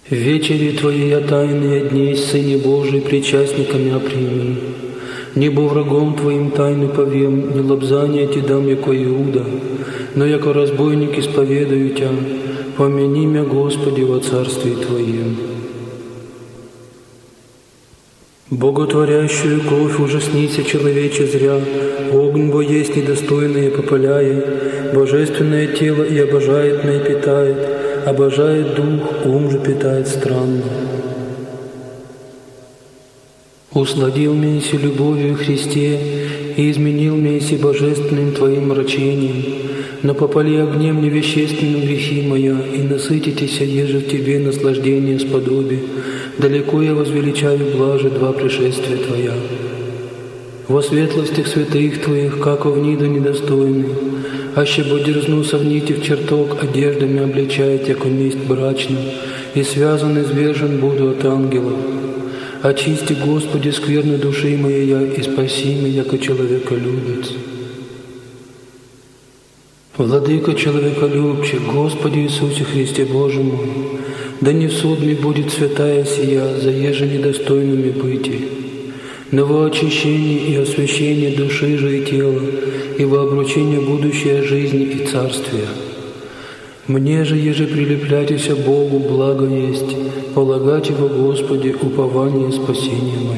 В вечере Твоей тайные дней, Сыне Божий, причастниками прими. Не бо врагом Твоим тайны повем, не лобзание Ти дам, яко Иуда, но яко разбойник исповедаю Тя, помяни мя, Господи, во Царстве Твоем. Боготворящую кровь ужаснися, человече, зря, огонь бо есть недостойное попаляет, божественное тело и обожает мя и питает, обожает дух, ум же питает странно. Усладил меня любовью Христе и изменил меня божественным Твоим мрачением, но попали огнем невещественным грехи моя, и насытитесь, еже в Тебе наслаждение сподоби, далеко я возвеличаю блаже два пришествия Твоя. Во светлостях святых Твоих, како в ниду недостойный, аще бо дерзну совните в чертог, одеждами обличает, яко месть брачным, и связан извержен буду от ангелов. Очисти, Господи, скверны души моей, и спаси меня, яко человеколюбец. Владыка человеколюбче, Господи Иисусе Христе Боже мой, да не в суд ми будет святая сия, заеже недостойными быти, но во очищение и освящение души же и тела, и во обручение будущей жизни и царствия. Мне же, еже прилепляйтеся Богу, благо есть, полагать Его, Господи, упование и спасение мое.